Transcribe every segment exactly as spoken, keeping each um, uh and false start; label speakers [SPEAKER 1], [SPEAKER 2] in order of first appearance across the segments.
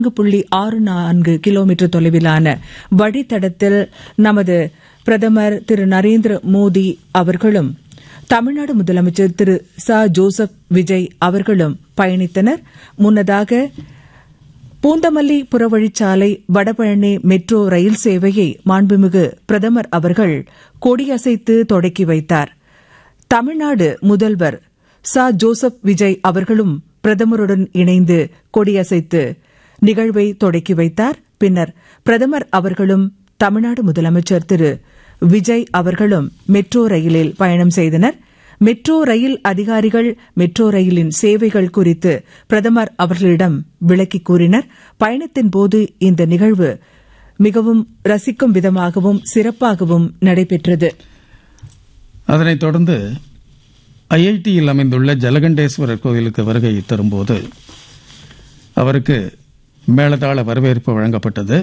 [SPEAKER 1] புள்ளி ஆறு நான்கு கிலோமீட்டர் தொலைவிலான வழித்தடத்தில் நமது பிரதமர் திரு நரேந்திர மோடி அவர்களும் தமிழ்நாடு முதலமைச்சர் திரு ச ஜோசப் விஜய் அவர்களும் பயணித்தனர். முன்னதாக பூந்தமல்லி புறவழிச்சாலை வடபழனி மெட்ரோ ரயில் சேவையை மாண்புமிகு பிரதமர் அவர்கள் கொடியசைத்து தொடக்கி வைத்தார். தமிழ்நாடு முதல்வர் ச ஜோசப் விஜய் அவர்களும் பிரதமருடன் இணைந்து கொடியசைத்து நிகழ்வை தொடக்கி வைத்தார். பின்னர் பிரதமர் அவர்களும் தமிழ்நாடு முதலமைச்சர் திரு விஜய் அவர்களும் மெட்ரோ ரயிலில் பயணம் செய்தனர். மெட்ரோ ரயில் அதிகாரிகள் மெட்ரோ ரயிலின் சேவைகள் குறித்து பிரதமர் அவர்களிடம் விளக்கிக் கூறினர். பயணத்தின்போது இந்த நிகழ்வு மிகவும் ரசிக்கும் விதமாகவும் சிறப்பாகவும் நடைபெற்றது.
[SPEAKER 2] அதனைத் தொடர்ந்து ஐஐடியில் அமைந்துள்ள ஜலகண்டேஸ்வரர் கோயிலுக்கு வருகை தரும்போது அவருக்கு மேளதாள வரவேற்பு வழங்கப்பட்டது.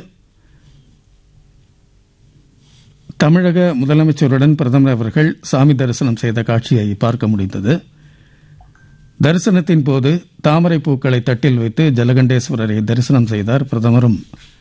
[SPEAKER 2] தமிழக முதலமைச்சருடன் பிரதமர் அவர்கள் சாமி தரிசனம் செய்த காட்சியை பார்க்க முடிந்தது. தரிசனத்தின் போது தாமரை பூக்களை தட்டில் வைத்து ஜலகண்டேஸ்வரரை தரிசனம் செய்தார். பிரதமரும்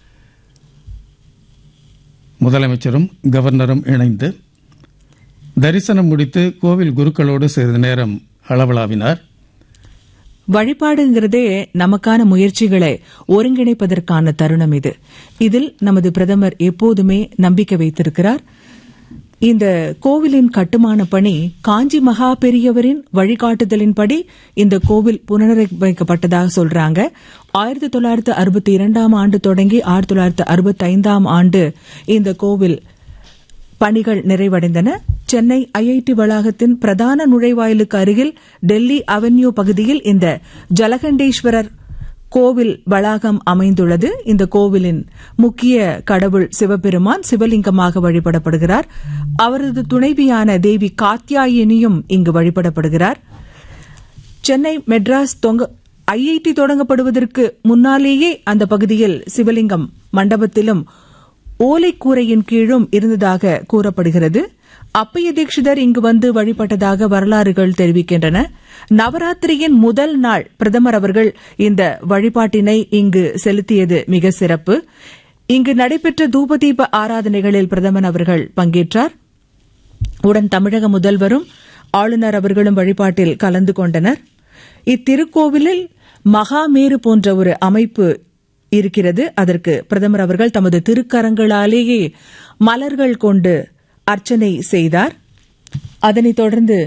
[SPEAKER 2] முதலமைச்சரும் கவர்னரும் இணைந்து தரிசனம் முடித்து கோவில் குருக்களோடு சிறிது நேரம் அளவலாவினார்.
[SPEAKER 1] வழிபாடுங்கிறதே நமக்கான முயற்சிகளை ஒருங்கிணைப்பதற்கான தருணம் இது. இதில் நமது பிரதமர் எப்போதுமே நம்பிக்கை வைத்திருக்கிறார். இந்த கோவிலின் கட்டுமான பணி காஞ்சி மகா பெரியவரின் வழிகாட்டுதலின்படி இந்த கோவில் புனரமைக்கப்பட்டதாக சொல்றாங்க. ஆயிரத்தி தொள்ளாயிரத்து அறுபத்தி இரண்டாம் ஆண்டு தொடங்கி ஆயிரத்தி தொள்ளாயிரத்து அறுபத்தி ஐந்தாம் ஆண்டு இந்த கோவில் பணிகள் நிறைவடைந்தன. சென்னை ஐஐடி வளாகத்தின் பிரதான நுழைவாயிலுக்கு அருகில் டெல்லி அவென்யூ பகுதியில் இந்த ஜலகண்டேஸ்வரர் கோவில் வளாகம் அமைந்துள்ளது. இந்த கோவிலின் முக்கிய கடவுள் சிவபெருமான் சிவலிங்கமாக வழிபடப்படுகிறார். அவரது துணைவியான தேவி காத்யாயினியும் இங்கு வழிபடப்படுகிறார். சென்னை மெட்ராஸ் ஐஐடி தொடங்கப்படுவதற்கு முன்னாலேயே அந்த பகுதியில் சிவலிங்கம் மண்டபத்திலும் ஓலைக்கூரையின் கீழும் இருந்ததாக கூறப்படுகிறது. அப்பைய தீட்சிதர் இங்கு வந்து வழிபட்டதாக வரலாறுகள் தெரிவிக்கின்றன. நவராத்திரியின் முதல் நாள் பிரதமர் அவர்கள் இந்த வழிபாட்டினை இங்கு செலுத்தியது மிக சிறப்பு. இங்கு நடைபெற்ற தூபதீப ஆராதனைகளில் பிரதமர் அவர்கள் பங்கேற்றார். உடன் தமிழக முதல்வரும் ஆளுநர் அவர்களும் வழிபாட்டில் கலந்து கொண்டனர். இத்திருக்கோவிலில் மகாமேரு போன்ற ஒரு அமைப்பு இருக்கிறது. அதற்கு பிரதமர் அவர்கள் தமது திருக்கரங்களாலேயே மலர்கள் கொண்டு அர்ச்சனை செய்தார். அதனைத் தொடர்ந்து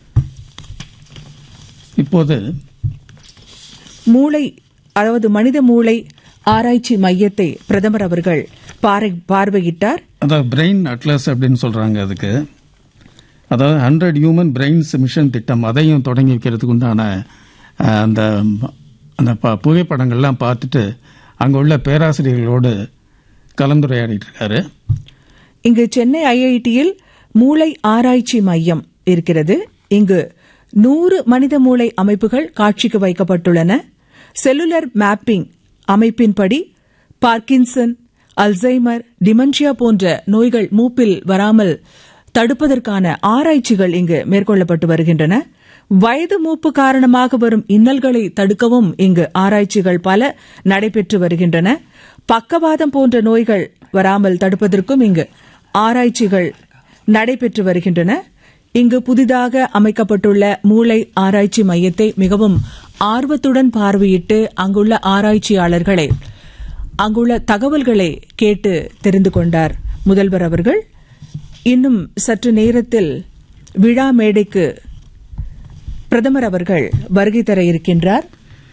[SPEAKER 2] இப்போது
[SPEAKER 1] மூளை அதாவது மனித மூளை ஆராய்ச்சி மையத்தை பிரதமர் அவர்கள் பார்வையிட்டார்.
[SPEAKER 2] அதாவது பிரெயின் அட்லஸ் அப்படின்னு சொல்றாங்க. அதுக்கு அதாவது ஹண்ட்ரட் ஹியூமன் பிரெயின்ஸ் மிஷன் திட்டம் அதையும் தொடங்கி வைக்கிறதுக்கு உண்டான அந்த அந்த புகைப்படங்கள்லாம் பார்த்துட்டு அங்கு உள்ள பேராசிரியர்களோடு கலந்துரையாடிட்டு இருக்காரு.
[SPEAKER 1] இங்கு சென்னை ஐஐடியில் மூளை ஆராய்ச்சி மையம் இருக்கிறது. இங்கு நூறு மனித மூளை அமைப்புகள் காட்சிக்கு வைக்கப்பட்டுள்ளன. Cellular mapping அமைப்பின்படி Parkinson, Alzheimer, dementia போன்ற நோய்கள் மூப்பில் வராமல் தடுப்பதற்கான ஆராய்ச்சிகள் இங்கு மேற்கொள்ளப்பட்டு வருகின்றன. வயது மூப்பு காரணமாக வரும் இன்னல்களை தடுக்கவும் இங்கு ஆராய்ச்சிகள் பல நடைபெற்று வருகின்றன. பக்கவாதம் போன்ற நோய்கள் வராமல் தடுப்பதற்கும் இங்கு ஆராய்ச்சிகள் நடைபெற்று வருகின்றன. இங்கு புதிதாக அமைக்கப்பட்டுள்ள மூளை ஆராய்ச்சி மையத்தை மிகவும் ஆர்வத்துடன் பார்வையிட்டு அங்குள்ள ஆராய்ச்சியாளர்களை அங்குள்ள தகவல்களை கேட்டு தெரிந்து கொண்டார் முதல்வர் அவர்கள். இன்னும் சற்று நேரத்தில் விழா மேடைக்கு பிரதமர் அவர்கள் வருகை தர இருக்கின்றார்.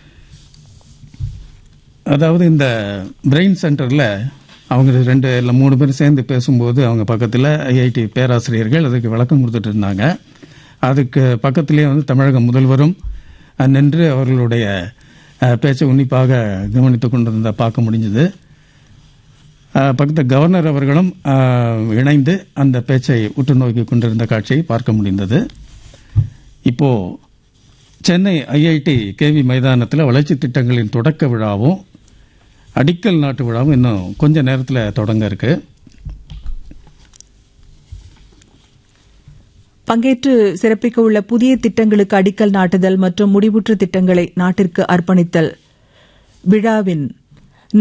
[SPEAKER 2] அதாவது இந்த பிரெயின் சென்டர்ல அவங்க ரெண்டு இல்லை மூணு பேர் சேர்ந்து பேசும்போது அவங்க பக்கத்தில் ஐஐடி பேராசிரியர்கள் அதுக்கு விளக்கம் கொடுத்துட்டு இருந்தாங்க. அதுக்கு பக்கத்திலே வந்து தமிழக முதல்வரும் நின்று அவர்களுடைய பேச்சை உன்னிப்பாக கவனித்துக் கொண்டிருந்த பார்க்க முடிஞ்சது. பக்கத்து கவர்னர் அவர்களும் இணைந்து அந்த பேச்சை உற்று நோக்கி கொண்டிருந்த காட்சியை பார்க்க முடிந்தது. இப்போ சென்னை ஐஐடி கேவி மைதானத்தில் வளர்ச்சி திட்டங்களின் தொடக்க விழாவும் அடிக்கல் நாட்டு விழாவும் இன்னும் கொஞ்ச நேரத்தில் தொடங்க இருக்கு.
[SPEAKER 1] பங்கேற்று சிறப்பிக்க உள்ள புதிய திட்டங்களுக்கு அடிக்கல் நாட்டுதல் மற்றும் முடிவுற்ற திட்டங்களை நாட்டிற்கு அர்ப்பணித்தல் விழாவின்